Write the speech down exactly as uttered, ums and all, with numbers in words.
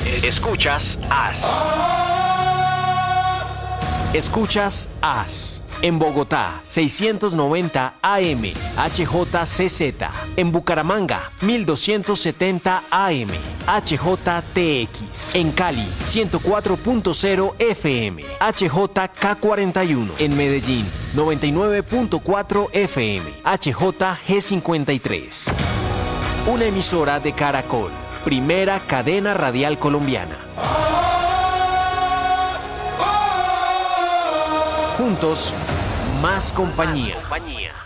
Escuchas As. Escuchas As. En Bogotá, seiscientos noventa A M, H J C Z. En Bucaramanga, mil doscientos setenta A M, H J T X. En Cali, ciento cuatro punto cero F M, H J K cuarenta y uno. En Medellín, noventa y nueve punto cuatro F M, H J G cincuenta y tres. Una emisora de Caracol, primera cadena radial colombiana. Juntos, más compañía. Más compañía.